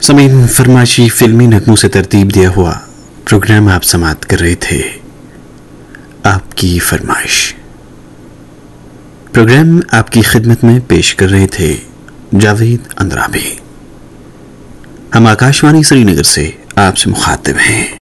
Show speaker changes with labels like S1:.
S1: समीन फरमाइशी फिल्मी नगमों से तरतीब दिया हुआ प्रोग्राम आप समाप्त कर रहे थे। आपकी फरमाइश प्रोग्राम आपकी खिदमत में पेश कर रहे थे जावेद अंद्राबी। हम आकाशवाणी श्रीनगर से आपसे मुखातिब हैं।